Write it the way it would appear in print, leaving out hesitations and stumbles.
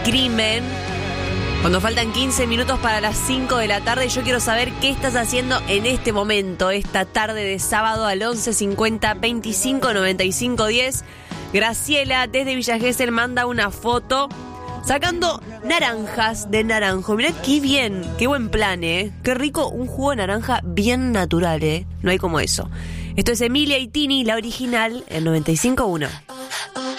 crimen. Cuando faltan 15 minutos para las 5 de la tarde, yo quiero saber qué estás haciendo en este momento, esta tarde de sábado al 11 50 25 95 10. Graciela, desde Villa Gesell, manda una foto sacando naranjas de naranjo. Mirá qué bien, qué buen plan, ¿eh? Qué rico un jugo de naranja bien natural, ¿eh? No hay como eso. Esto es Emilia y Tini, la original, en 95.1.